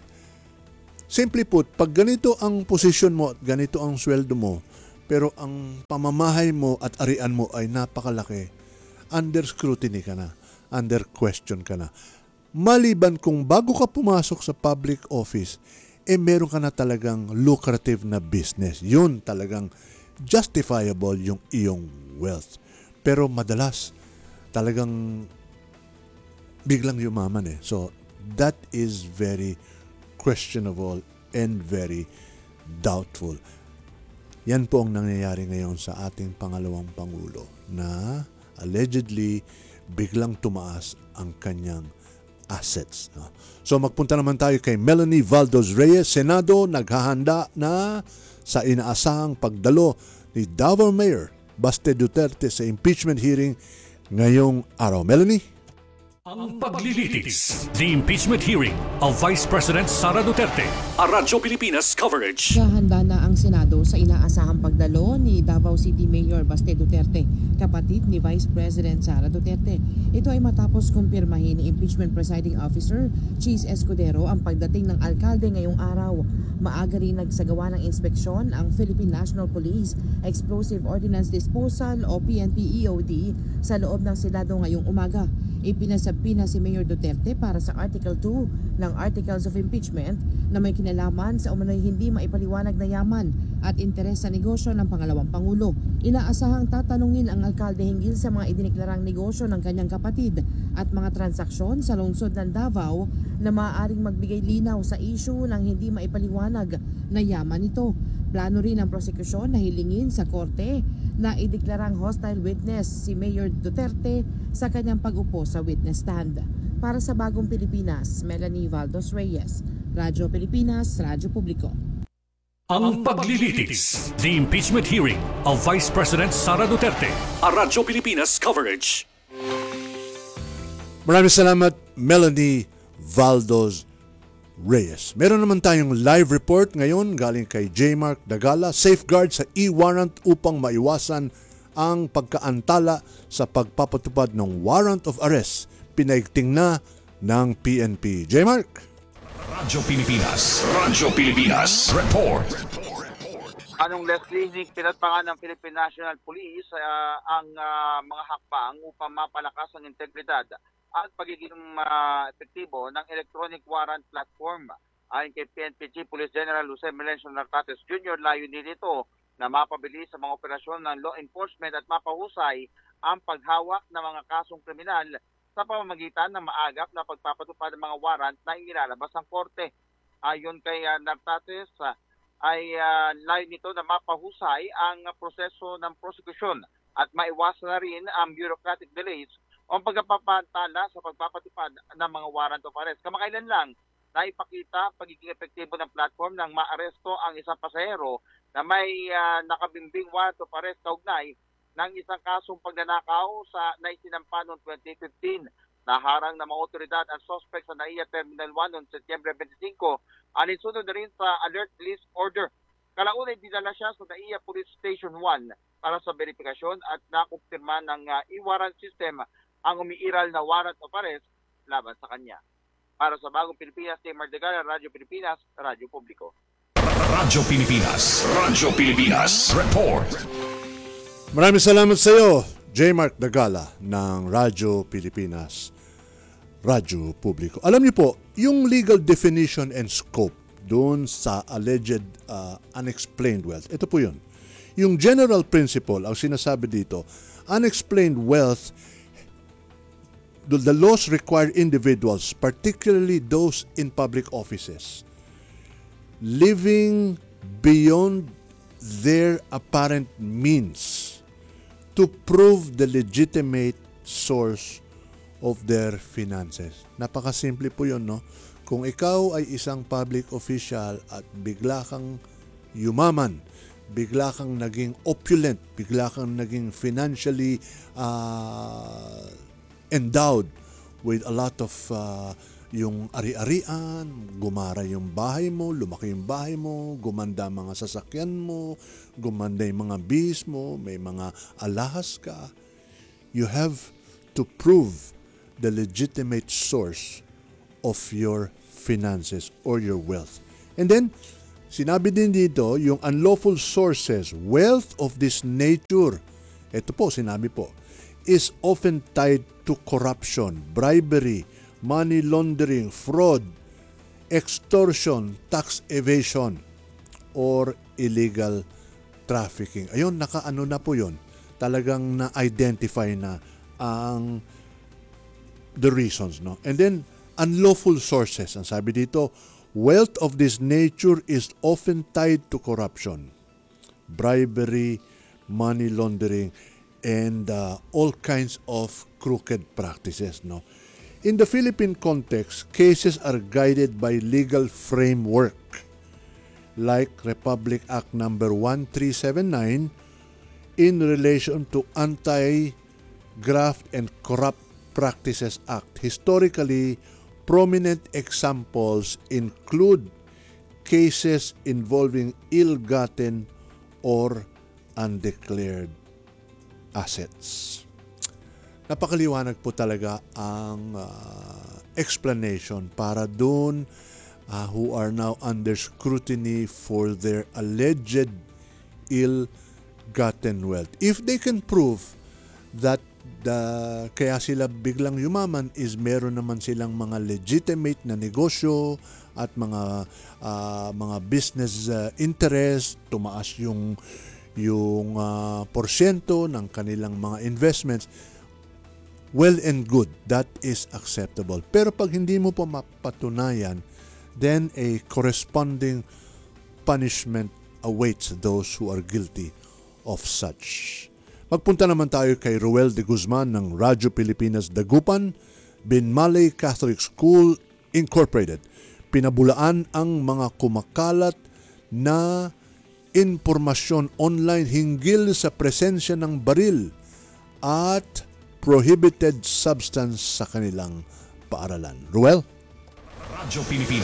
Simply put, pag ganito ang posisyon mo at ganito ang sweldo mo, pero ang pamamahay mo at arian mo ay napakalaki, under scrutiny ka na, under question ka na. Maliban kung bago ka pumasok sa public office, meron ka na talagang lucrative na business. Yun talagang justifiable yung iyong wealth. Pero madalas, talagang biglang yumaman So, that is very questionable and very doubtful. Yan po ang nangyayari ngayon sa ating pangalawang Pangulo na allegedly biglang tumaas ang kanyang assets. So magpunta naman tayo kay Melanie Valdos Reyes, Senado, naghahanda na sa inaasahang pagdalo ni Davao Mayor Baste Duterte sa impeachment hearing ngayong araw. Melanie? Ang paglilitis, the impeachment hearing of Vice President Sara Duterte, a Radyo Pilipinas coverage. Handa na ang Senado sa inaasahang pagdalo ni Davao City Mayor Baste Duterte, kapatid ni Vice President Sara Duterte. Ito ay matapos kumpirmahin ni Impeachment Presiding Officer Cheese Escudero ang pagdating ng alkalde ngayong araw. Maaga rin nagsagawa ng inspeksyon ang Philippine National Police Explosive Ordnance Disposal o PNP-EOD sa loob ng Senado ngayong umaga. Ipinasabpi na si Mayor Duterte para sa Article 2 ng Articles of Impeachment na may kinalaman sa umano'y hindi maipaliwanag na yaman at interes sa negosyo ng pangalawang Pangulo. Inaasahang tatanungin ang alkalde hinggil sa mga idineklarang negosyo ng kanyang kapatid at mga transaksyon sa lungsod ng Davao na maaaring magbigay linaw sa issue ng hindi maipaliwanag na yaman nito. Plano rin ang prosekusyon na hilingin sa korte na ideklarang hostile witness si Mayor Duterte sa kanyang pag-upo sa witness stand. Para sa Bagong Pilipinas, Melanie Valdos Reyes, Radyo Pilipinas, Radyo Publiko. Ang paglilitis, the impeachment hearing of Vice President Sara Duterte, a Radyo Pilipinas coverage. Maraming salamat, Melanie Valdos Reyes. Meron naman tayong live report ngayon galing kay J. Mark Dagala, safeguard sa e-warrant upang maiwasan ang pagkaantala sa pagpapatupad ng warrant of arrest. Pinaigting na ng PNP. J. Mark. Radyo Pilipinas, report. Anong Leslie, pinatpangan ng Philippine National Police ang mga hakbang upang mapalakas ang integridad at pagiging epektibo ng electronic warrant platform. Ayon kay PNP Chief Police General Jose Melencio Narcates Jr., layunin nito na mapabilis sa mga operasyon ng law enforcement at mapahusay ang paghawak ng mga kasong kriminal sa pamamagitan ng maagap na pagpapatupad ng mga warrant na ilalabas ng korte. Ayon kay Narcates, ay layunin nito na mapahusay ang proseso ng prosecution at maiwasan na rin ang bureaucratic delays o pagpapantala sa pagpapatupad ng mga warrant of arrest. Kamakailan lang, naipakita pagiging epektibo ng platform nang maaresto ang isang pasahero na may nakabimbing warrant of arrest kaugnay ng isang kasong pagnanakaw na isinampa noong 2015. Naharang ng mga otoridad ang suspect sa NAIA Terminal 1 noong Setyembre 25. Alinsunod na rin sa alert list order. Kalaunay dinala siya sa NAIA Police Station 1 para sa verifikasyon at nakumpirma ng e-warrant system ang umiiral na warrant of arrest laban sa kanya. Para sa Bagong Pilipinas, J. Mark Dagala, Radyo Pilipinas, Radyo Publiko. Radyo Pilipinas, report. Maraming salamat sa iyo, J. Mark Dagala ng Radyo Pilipinas, Radyo Publiko. Alam niyo po, yung legal definition and scope doon sa alleged unexplained wealth, ito po yun. Yung general principle, ang sinasabi dito, unexplained wealth, the laws require individuals, particularly those in public offices, living beyond their apparent means to prove the legitimate source of their finances. Napakasimple po yun, no? Kung ikaw ay isang public official at bigla kang yumaman, bigla kang naging opulent, bigla kang naging financially endowed with a lot of yung ari-arian, gumara yung bahay mo, lumaki yung bahay mo, gumanda mga sasakyan mo, gumanda yung mga bis mo, may mga alahas ka. you have to prove the legitimate source of your finances or your wealth. And then, sinabi din dito, yung unlawful sources, wealth of this nature, ito po, sinabi po, is often tied to corruption, bribery, money laundering, fraud, extortion, tax evasion, or illegal trafficking. Ayun, nakaano na po yun. Talagang na-identify na ang the reasons, no? And then, unlawful sources. Ang sabi dito, wealth of this nature is often tied to corruption, bribery, money laundering, and all kinds of crooked practices, no? In the Philippine context, cases are guided by legal framework like Republic Act number 1379 in relation to Anti-Graft and Corrupt Practices Act. Historically, prominent examples include cases involving ill-gotten or undeclared assets. Napakaliwanag po talaga ang explanation para dun who are now under scrutiny for their alleged ill-gotten wealth. If they can prove that kaya sila biglang yumaman is meron naman silang mga legitimate na negosyo at mga business interest, tumaas yung porsyento ng kanilang mga investments, well and good, that is acceptable. Pero pag hindi mo pa mapatunayan, then a corresponding punishment awaits those who are guilty of such. Magpunta naman tayo kay Ruel de Guzman ng Radyo Pilipinas Dagupan, Binmaley Catholic School Incorporated. Pinabulaan ang mga kumakalat na impormasyon online hinggil sa presensya ng baril at prohibited substance sa kanilang paaralan. Ruel? Radyo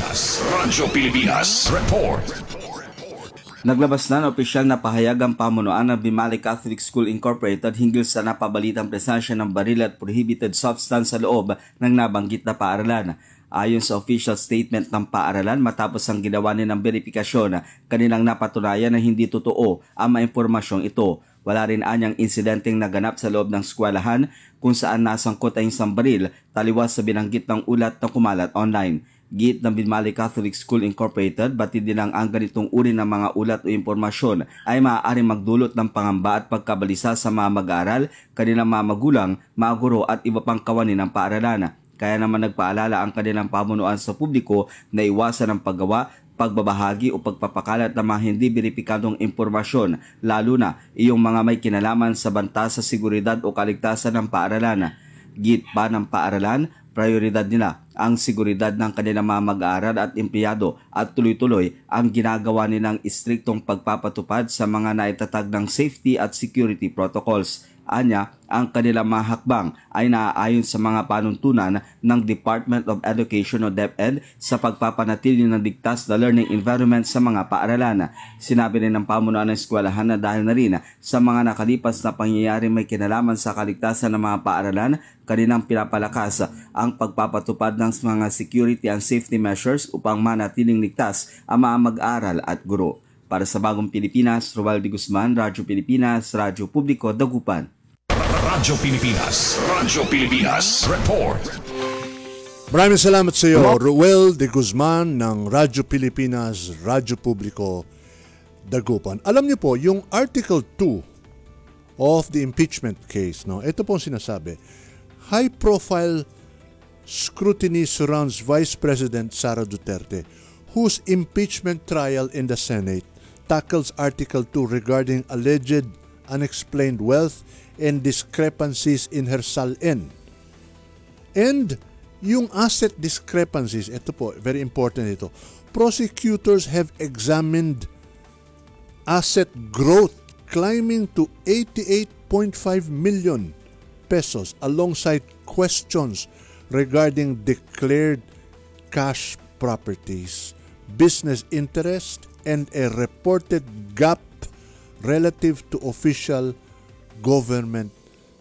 Pilipinas Report. Naglabas na ng opisyal na pahayag ang pamunuan ng Binmaley Catholic School Incorporated hinggil sa napabalitang presensya ng baril at prohibited substance sa loob ng nabanggit na paaralan. Ayon sa official statement ng paaralan, matapos ang ginawa nilang verifikasyon, kanilang napatunayan na hindi totoo ang mga impormasyong ito. Wala rin anyang insidenteng naganap sa loob ng eskwelahan kung saan nasangkot ang isang baril taliwas sa binanggit ng ulat na kumalat online. Giit ng Binmaley Catholic School Incorporated, batid din ang ganitong uri ng mga ulat o impormasyon ay maaaring magdulot ng pangamba at pagkabalisa sa mga mag-aaral, kanilang mga magulang, mga guro at iba pang kawani ng paaralan. Kaya naman nagpaalala ang kanilang pamunuan sa publiko na iwasan ang paggawa, pagbabahagi o pagpapakalat ng mga hindi beripikadong impormasyon, lalo na iyong mga may kinalaman sa banta sa seguridad o kaligtasan ng paaralan. Giit pa ng paaralan, prioridad nila ang seguridad ng kanilang mga mag-aaral at empleyado at tuloy-tuloy ang ginagawa nilang istriktong pagpapatupad sa mga naitatag ng safety at security protocols. Anya, ang kanilang mga hakbang ay naaayon sa mga panuntunan ng Department of Education o DepEd sa pagpapanatili ng ligtas na learning environment sa mga paaralan. Sinabi rin ng pamunuan ng eskwelahan na dahil na rin sa mga nakalipas na pangyayari may kinalaman sa kaligtasan ng mga paaralan, kanilang pinapalakas ang pagpapatupad ng mga security and safety measures upang manatiling ligtas ang mga mag-aaral at guro. Para sa Bagong Pilipinas, Ruel de Guzman, Radyo Pilipinas, Radyo Publiko, Dagupan. Radyo Pilipinas Report. Maraming salamat sa iyo, Ruel de Guzman ng Radyo Pilipinas, Radyo Publiko, Dagupan. Alam niyo po, yung Article 2 of the impeachment case, no, ito po ang sinasabi, high-profile scrutiny surrounds Vice President Sara Duterte, whose impeachment trial in the Senate tackles Article 2 regarding alleged unexplained wealth and discrepancies in her salin. And yung asset discrepancies, ito po, very important ito. Prosecutors have examined asset growth climbing to 88.5 million pesos alongside questions regarding declared cash properties, business interest, and a reported gap relative to official government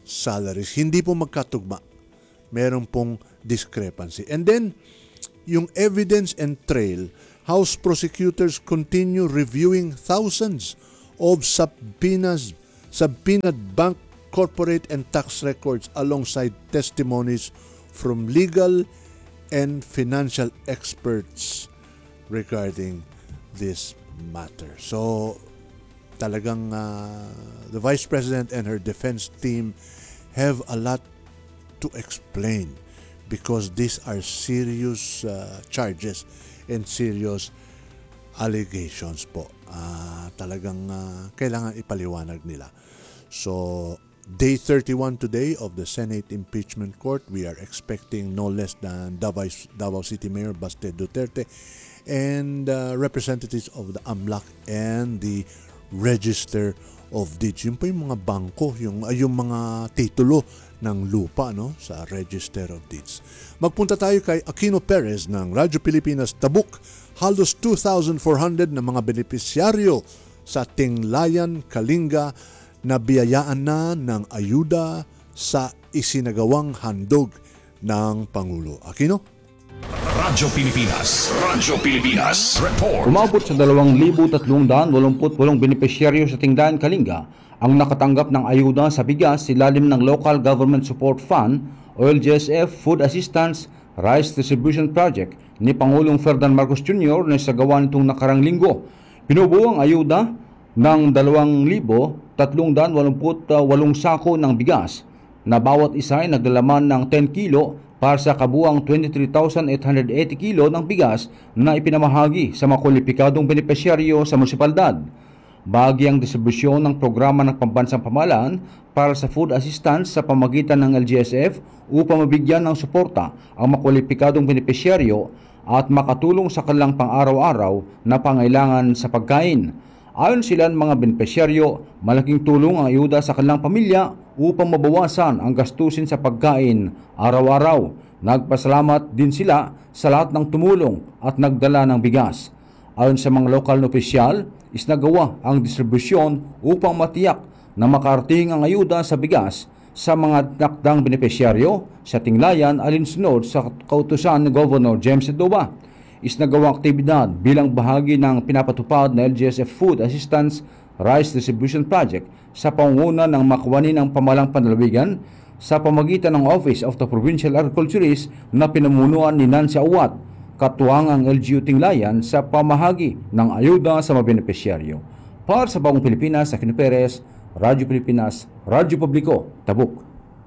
salaries. Hindi po magkatugma. Meron pong discrepancy. And then, yung evidence and trail, House prosecutors continue reviewing thousands of subpoenaed bank, corporate, and tax records alongside testimonies from legal and financial experts regarding this matter. So, talagang the Vice President and her defense team have a lot to explain because these are serious charges and serious allegations po. Talagang kailangan ipaliwanag nila. So, Day 31 today of the Senate Impeachment Court. We are expecting no less than Davao City Mayor Baste Duterte and representatives of the AMLAC and the Register of Deeds. Yun po yung mga bangko, yung mga titulo ng lupa sa Register of Deeds. Magpunta tayo kay Aquino Perez ng Radyo Pilipinas Tabuk. Halos 2,400 na mga benepisyaryo sa Tinglayan, Kalinga na biyayaan na ng ayuda sa isinagawang handog ng Pangulo. Aquino? Radyo Pilipinas. Radyo Pilipinas. Report. Umabot sa 2,388 benepisyaryo sa Tinglayan, Kalinga ang nakatanggap ng ayuda sa bigas sa ilalim ng Local Government Support Fund o LGSF Food Assistance Rice Distribution Project ni Pangulong Ferdinand Marcos Jr. na isagawa nitong nakarang linggo. Pinubuo ang ayuda ng 2,388 sako ng bigas na bawat isa ay naglalaman ng 10 kilo para sa kabuang 23,880 kilo ng bigas na ipinamahagi sa mga kwalipikadong benepisyaryo sa munisipalidad. Bahagi ang distribusyon ng programa ng pambansang pamahalaan para sa food assistance sa pamagitan ng LGSF upang mabigyan ng suporta ang makwalipikadong benepisyaryo at makatulong sa kanilang pang-araw-araw na pangailangan sa pagkain. Ayon sila ng mga benepisyaryo, malaking tulong ang ayuda sa kanilang pamilya upang mabawasan ang gastusin sa pagkain araw-araw. Nagpasalamat din sila sa lahat ng tumulong at nagdala ng bigas. Ayon sa mga lokal na opisyal, isnagawa ang distribusyon upang matiyak na makarating ang ayuda sa bigas sa mga nakdang benepisyaryo sa Tinglayan alinsunod sa kautusan ni Governor James Edoba. Isnagawang aktibidad bilang bahagi ng pinapatupad na LGSF Food Assistance Rice Distribution Project sa pangunguna ng makawani ng pamalang panlalawigan sa pamagitan ng Office of the Provincial Agriculturist na pinamunuan ni Nancy Awat, katuwangang LGU Tinglayan sa pamahagi ng ayuda sa mga benepisyaryo. Para sa Bagong Pilipinas, Aquino Perez, Radyo Pilipinas, Radyo Publiko, Tabuk.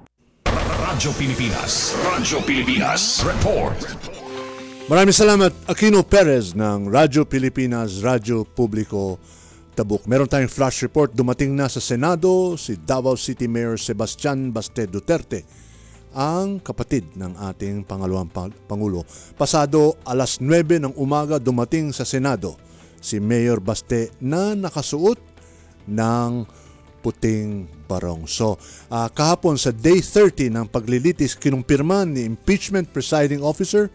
Radyo Pilipinas. Radyo Pilipinas. Report. Maraming salamat, Aquino Perez ng Radyo Pilipinas, Radyo Publiko, Tabuk. Meron tayong flash report. Dumating na sa Senado si Davao City Mayor Sebastian Baste Duterte, ang kapatid ng ating pangalawang Pangulo. Pasado alas 9 ng umaga dumating sa Senado si Mayor Baste na nakasuot ng puting barong. So, kahapon sa Day 30 ng paglilitis, kinumpirma ni Impeachment Presiding Officer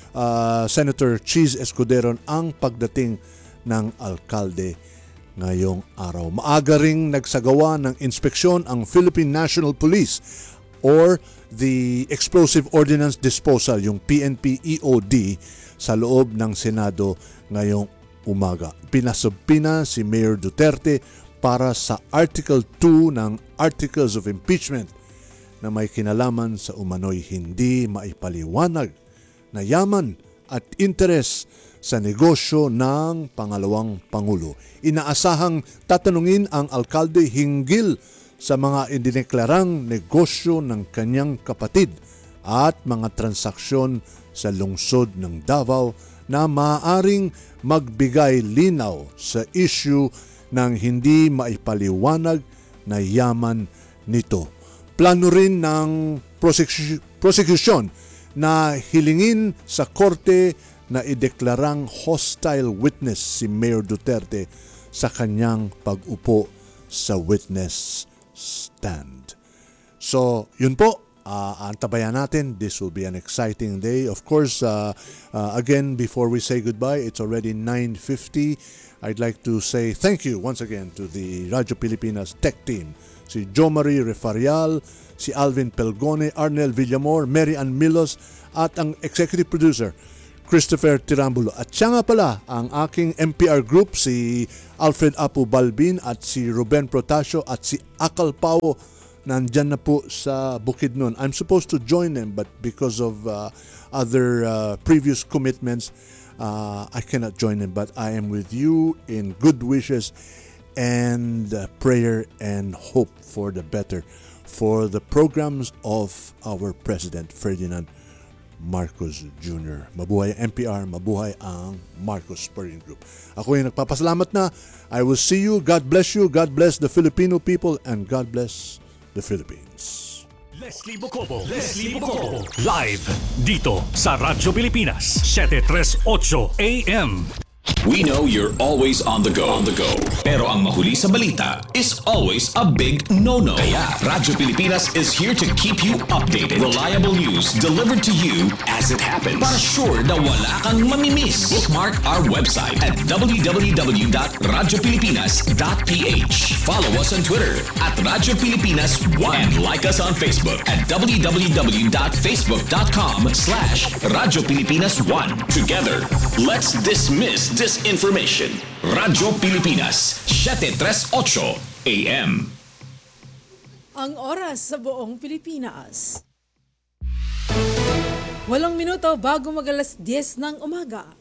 Senator Cheese Escudero ang pagdating ng alkalde ngayong araw. Maaga ring nagsagawa ng inspeksyon ang Philippine National Police or the Explosive Ordnance Disposal, yung PNP-EOD, sa loob ng Senado ngayong umaga. Pinasubpina si Mayor Duterte para sa Article 2 ng Articles of Impeachment na may kinalaman sa umano'y hindi maipaliwanag na yaman at interes sa negosyo ng pangalawang Pangulo. Inaasahang tatanungin ang alkalde hinggil sa mga idineklarang negosyo ng kanyang kapatid at mga transaksyon sa lungsod ng Davao na maaaring magbigay linaw sa issue ng hindi maipaliwanag na yaman nito. Plano rin ng prosecution na hilingin sa korte na ideklarang hostile witness si Mayor Duterte sa kanyang pag-upo sa witness stand. So, yun po. Antabayan natin. This will be an exciting day. Of course, again, before we say goodbye, it's already 9:50. I'd like to say thank you once again to the Radyo Pilipinas tech team, si Jo Marie Refarial, si Alvin Pelgone, Arnel Villamor, Mary Ann Milos, at ang executive producer, Christopher Tirambulo. At siya nga pala ang aking MPR group, si Alfred Apu Balbin at si Ruben Protasio at si Akal Pao, nandyan na po sa Bukidnon. I'm supposed to join them, but because of other previous commitments, I cannot join them. But I am with you in good wishes and prayer and hope for the better for the programs of our President Ferdinand Marcos Jr. Mabuhay ang MPR, mabuhay ang Marcos Spurring Group. Ako yung nagpapasalamat na. I will see you. God bless you. God bless the Filipino people and God bless the Philippines. Leslie Bocobo. Live dito sa Radyo Pilipinas 738 AM. We know you're always on the go. Pero ang mahuli sa balita is always a big no-no. Kaya Radyo Pilipinas is here to keep you updated. Reliable news delivered to you as it happens. Para sure na wala kang mamimiss. Bookmark our website at www.radiopilipinas.ph. Follow us on Twitter at Radyo Pilipinas 1 and like us on Facebook at www.facebook.com/Radyo Pilipinas 1. Together, let's dismiss disinformation. Radyo Pilipinas 738 AM. Ang oras sa buong Pilipinas. 8 minuto bago mag-alas 10 ng umaga.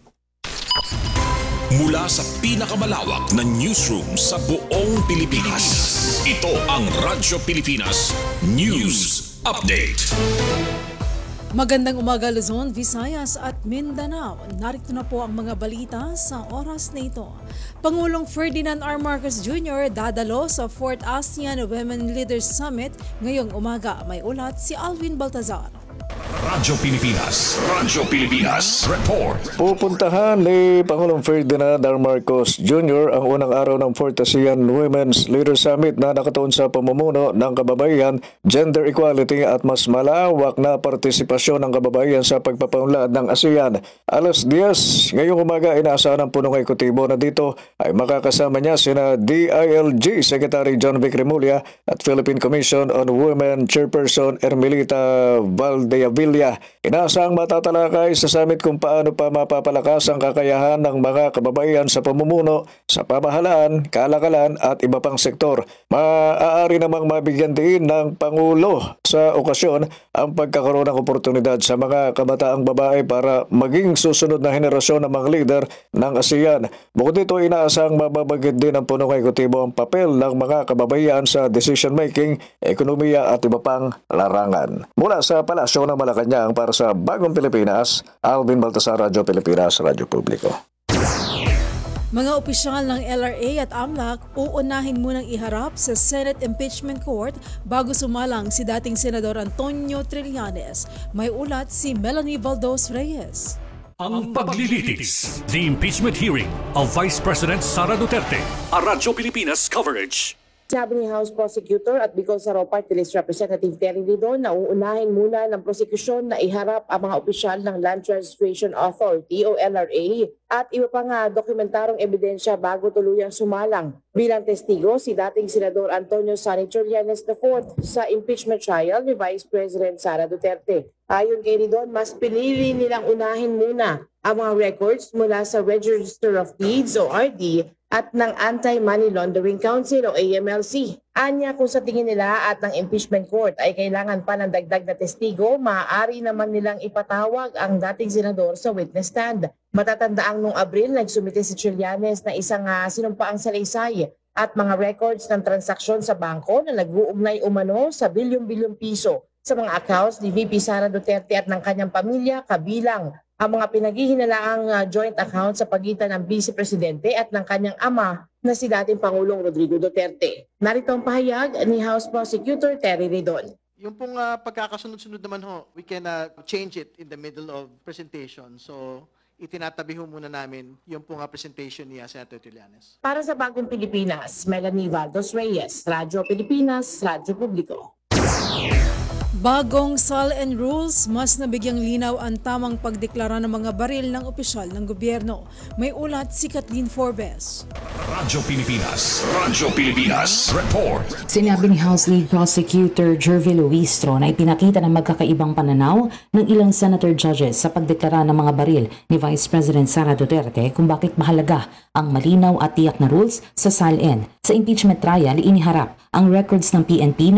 Mula sa pinakamalawak na newsroom sa buong Pilipinas. Ito ang Radyo Pilipinas News Update. Magandang umaga Luzon, Visayas at Mindanao. Narito na po ang mga balita sa oras na ito. Pangulong Ferdinand R. Marcos Jr. dadalo sa 4th ASEAN Women Leaders Summit ngayong umaga. May ulat si Alvin Baltazar. Radyo Pilipinas Report. Pupuntahan ni Pangulong Ferdinand R. Marcos Jr. ang unang araw ng 4th ASEAN Women's Leaders Summit na nakatuon sa pamumuno ng kababaihan, gender equality at mas malawak na partisipasyon ng kababaihan sa pagpapaunlad ng ASEAN. Alas 10 ngayong umaga, inaasahan ng punong ekutibo na dito ay makakasama niya sina DILG Secretary John Vic Remulla at Philippine Commission on Women Chairperson Ermelita Valdevilla. Inaasahang matatalakay sa summit kung paano pa mapapalakas ang kakayahan ng mga kababaihan sa pamumuno, sa pamahalaan, kalakalan at iba pang sektor. Maaari namang mabigyan din ng Pangulo sa okasyon ang pagkakaroon ng oportunidad sa mga kabataang babae para maging susunod na henerasyon ng mga leader ng ASEAN. Bukod dito, inaasahang mababanggit din ng punong ekutibo ang papel ng mga kababaihan sa decision-making, ekonomiya at iba pang larangan. Mula sa Palasyo ng Malacanang para sa Bagong Pilipinas, Alvin Baltasar, Radyo Pilipinas, Radyo Publiko. Mga opisyal ng LRA at AMLAC uunahin munang iharap sa Senate Impeachment Court bago sumalang si dating Senador Antonio Trillanes. May ulat si Melanie Valdos Reyes. Ang paglilitis, the impeachment hearing of Vice President Sara Duterte, a Radyo Pilipinas coverage. Sabi ni House Prosecutor at Bicol Saro Party List Representative Terry Lidon na uunahin muna ng prosekusyon na iharap ang mga opisyal ng Land Registration Authority o LRA at iba pang dokumentarong ebidensya bago tuluyang sumalang. Bilang testigo si dating Senador Antonio Sonny Trillanes IV sa impeachment trial ni Vice President Sara Duterte. Ayon kay Lidon, mas pinili nilang unahin muna ang mga records mula sa Register of Deeds o RD at ng Anti-Money Laundering Council o AMLC. Anya kung sa tingin nila at ng impeachment court ay kailangan pa ng dagdag na testigo, maaari naman nilang ipatawag ang dating senador sa witness stand. Matatandaang noong Abril, nagsumite si Trillanes na isang sinumpaang salaysay at mga records ng transaksyon sa bangko na nag-uugnay umano sa bilyong-bilyong piso sa mga accounts ni VP Sara Duterte at ng kanyang pamilya, kabilang ang mga pinaghihinalaang joint account sa pagitan ng Vice Presidente at ng kanyang ama na si dating Pangulong Rodrigo Duterte. Narito ang pahayag ni House Prosecutor Terry Lidon. Yung pong pagkakasunod-sunod naman ho, we can change it in the middle of presentation. So, itinatabi ho muna namin yung pong presentation ni Senator Trillanes. Para sa Bagong Pilipinas, Melanie Valdos Reyes, Radyo Pilipinas, Radyo Publiko. Bagong SAL and rules, mas nabigyang linaw ang tamang pagdeklara ng mga baril ng opisyal ng gobyerno. May ulat si Kathleen Forbes. Radyo Pilipinas. Radyo Pilipinas. Report. Sinabi ni House Lead Prosecutor Jervy Luistro na ipinakita ng magkakaibang pananaw ng ilang senator judges sa pagdeklara ng mga baril ni Vice President Sara Duterte kung bakit mahalaga ang malinaw at tiyak na rules sa SAL-N. Sa impeachment trial, iniharap ang records ng PNP na